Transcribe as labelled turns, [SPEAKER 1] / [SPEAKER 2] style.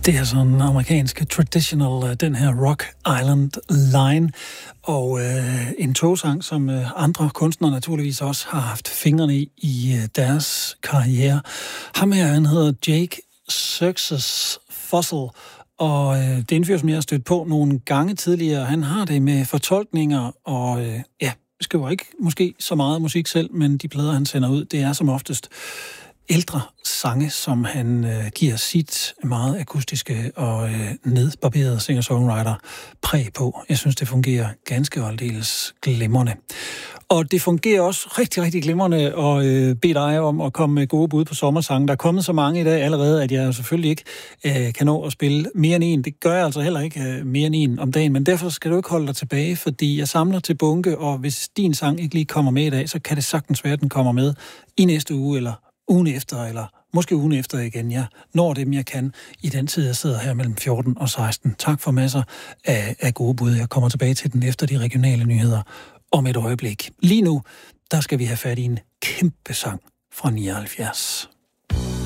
[SPEAKER 1] Det er sådan en amerikansk traditional, den her Rock Island Line, og en togsang, som andre kunstnere naturligvis også har haft fingrene i deres karriere. Ham her, han hedder Jake Xerxes Fossil, og det indfører, som jeg har stødt på nogle gange tidligere. Han har det med fortolkninger, og skriver ikke måske så meget musik selv, men de plader, han sender ud, det er som oftest ældre sange, som han giver sit meget akustiske og nedbarberede singer-songwriter præg på. Jeg synes, det fungerer ganske og aldeles glimrende. Og det fungerer også rigtig, rigtig glimrende at bede dig om at komme med gode bud på sommersange. Der er kommet så mange i dag allerede, at jeg selvfølgelig ikke kan nå at spille mere end en. Det gør jeg altså heller ikke mere end en om dagen, men derfor skal du ikke holde dig tilbage, fordi jeg samler til bunke, og hvis din sang ikke lige kommer med i dag, så kan det sagtens være, at den kommer med i næste uge, eller ugen efter, eller måske ugen efter igen. Jeg når dem, jeg kan i den tid, jeg sidder her mellem 14 og 16. Tak for masser af gode bud. Jeg kommer tilbage til den efter de regionale nyheder om et øjeblik. Lige nu, der skal vi have fat i en kæmpe sang fra 79.